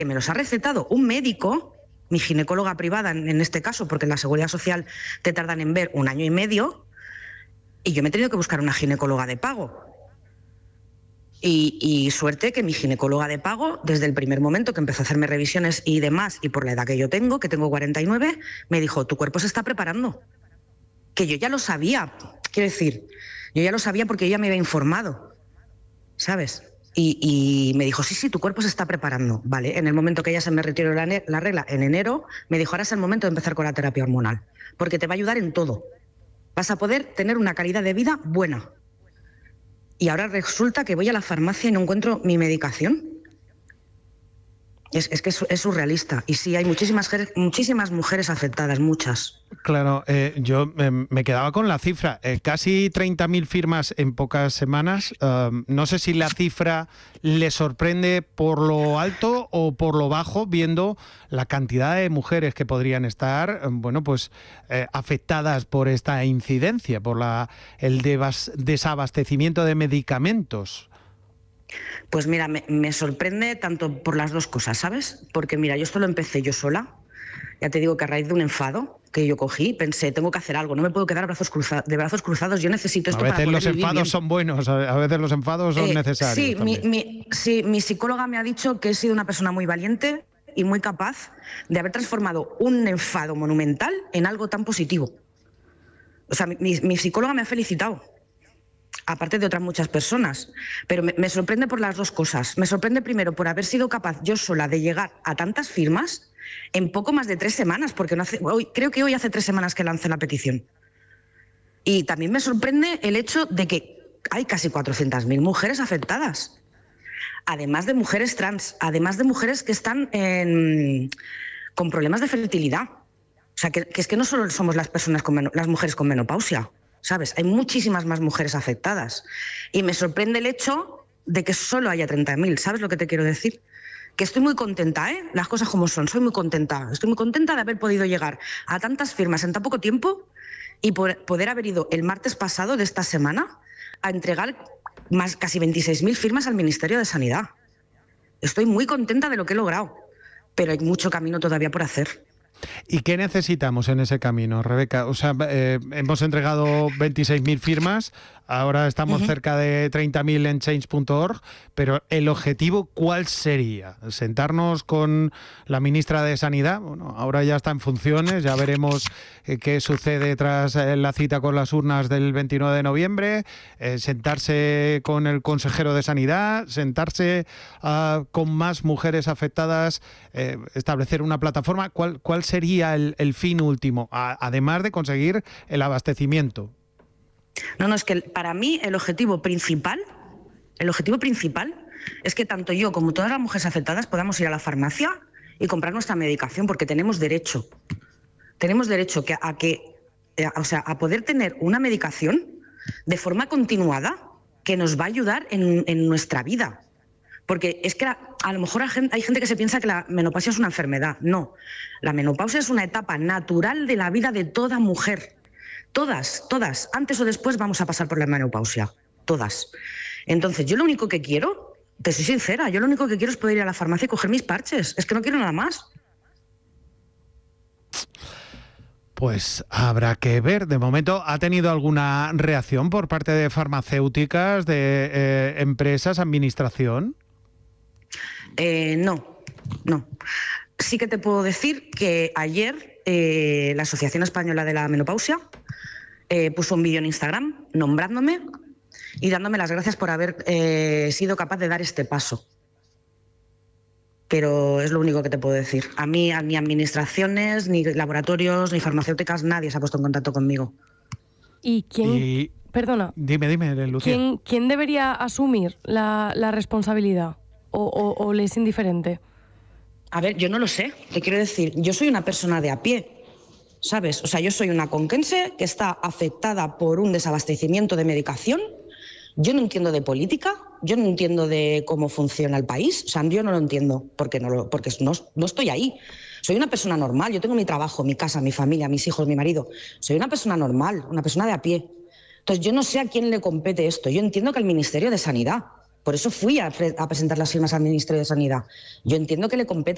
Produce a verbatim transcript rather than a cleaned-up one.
me los ha recetado un médico, mi ginecóloga privada en, en este caso, porque en la Seguridad Social te tardan en ver un año y medio, y yo me he tenido que buscar una ginecóloga de pago. Y, y suerte que mi ginecóloga de pago, desde el primer momento que empezó a hacerme revisiones y demás, y por la edad que yo tengo, que tengo cuarenta y nueve, me dijo, tu cuerpo se está preparando. Que yo ya lo sabía, quiero decir, yo ya lo sabía porque ella me había informado, ¿sabes? Y, y me dijo, sí, sí, tu cuerpo se está preparando. Vale, en el momento que ella se me retiró la, la regla, en enero, me dijo, ahora es el momento de empezar con la terapia hormonal, porque te va a ayudar en todo. Vas a poder tener una calidad de vida buena. Y ahora resulta que voy a la farmacia y no encuentro mi medicación. Es, es que es, es surrealista. Y sí, hay muchísimas, muchísimas mujeres afectadas, muchas. Claro, eh, yo eh, me quedaba con la cifra. Eh, casi treinta mil firmas en pocas semanas. Uh, no sé si la cifra le sorprende por lo alto o por lo bajo, viendo la cantidad de mujeres que podrían estar, bueno, pues eh, afectadas por esta incidencia, por la, el devas, desabastecimiento de medicamentos. Pues mira, me, me sorprende tanto por las dos cosas, ¿sabes? Porque mira, yo esto lo empecé yo sola. Ya te digo que a raíz de un enfado que yo cogí, pensé, tengo que hacer algo, no me puedo quedar brazos cruzados, de brazos cruzados, yo necesito esto para poder vivir bien. A veces los enfados son buenos, a veces los enfados son eh, necesarios. Sí mi, mi, sí, mi psicóloga me ha dicho que he sido una persona muy valiente y muy capaz de haber transformado un enfado monumental en algo tan positivo. O sea, mi, mi psicóloga me ha felicitado, aparte de otras muchas personas, pero me, me sorprende por las dos cosas. Me sorprende primero por haber sido capaz yo sola de llegar a tantas firmas en poco más de tres semanas, porque no hace, hoy, creo que hoy hace tres semanas que lancé la petición. Y también me sorprende el hecho de que hay casi cuatrocientas mil mujeres afectadas, además de mujeres trans, además de mujeres que están en, con problemas de fertilidad. O sea, que, que es que no solo somos las, personas con meno, las mujeres con menopausia, ¿sabes? Hay muchísimas más mujeres afectadas. Y me sorprende el hecho de que solo haya treinta mil, ¿sabes lo que te quiero decir? Que estoy muy contenta, ¿eh? Las cosas como son, soy muy contenta. Estoy muy contenta de haber podido llegar a tantas firmas en tan poco tiempo y por poder haber ido el martes pasado de esta semana a entregar más, casi veintiséis mil firmas al Ministerio de Sanidad. Estoy muy contenta de lo que he logrado, pero hay mucho camino todavía por hacer. ¿Y qué necesitamos en ese camino, Rebeca? O sea, eh, hemos entregado veintiséis mil firmas, ahora estamos uh-huh. cerca de treinta mil en change punto org, pero el objetivo, ¿cuál sería? ¿Sentarnos con la ministra de Sanidad? Bueno, ahora ya está en funciones, ya veremos eh, qué sucede tras eh, la cita con las urnas del veintinueve de noviembre, eh, sentarse con el consejero de Sanidad, sentarse uh, con más mujeres afectadas, eh, establecer una plataforma. ¿Cuál, cuál sería el, el fin último, a, además de conseguir el abastecimiento? No, no, es que para mí el objetivo principal, el objetivo principal es que tanto yo como todas las mujeres afectadas podamos ir a la farmacia y comprar nuestra medicación, porque tenemos derecho. Tenemos derecho que, a que, o sea, a poder tener una medicación de forma continuada que nos va a ayudar en, en nuestra vida. Porque es que a, a lo mejor hay gente, hay gente que se piensa que la menopausia es una enfermedad. No, la menopausia es una etapa natural de la vida de toda mujer. Todas, todas, antes o después vamos a pasar por la menopausia, todas. Entonces, yo lo único que quiero, te soy sincera, yo lo único que quiero es poder ir a la farmacia y coger mis parches. Es que no quiero nada más. Pues habrá que ver. De momento, ¿ha tenido alguna reacción por parte de farmacéuticas, de eh, empresas, administración? Eh, no, no. Sí que te puedo decir que ayer eh, la Asociación Española de la Menopausia eh, puso un vídeo en Instagram nombrándome y dándome las gracias por haber eh, sido capaz de dar este paso. Pero es lo único que te puedo decir. A mí, a ni administraciones, ni laboratorios, ni farmacéuticas, nadie se ha puesto en contacto conmigo. ¿Y quién? Y... Perdona. Dime, dime, Lucía. ¿Quién, quién debería asumir la, la responsabilidad? ¿O, o, o le es indiferente? A ver, yo no lo sé. Te quiero decir, yo soy una persona de a pie, ¿sabes? O sea, yo soy una conquense que está afectada por un desabastecimiento de medicación. Yo no entiendo de política, yo no entiendo de cómo funciona el país. O sea, yo no lo entiendo porque no, lo, porque no, no estoy ahí. Soy una persona normal, yo tengo mi trabajo, mi casa, mi familia, mis hijos, mi marido. Soy una persona normal, una persona de a pie. Entonces, yo no sé a quién le compete esto. Yo entiendo que al Ministerio de Sanidad. Por eso fui a, a presentar las firmas al Ministerio de Sanidad. Yo entiendo que le compete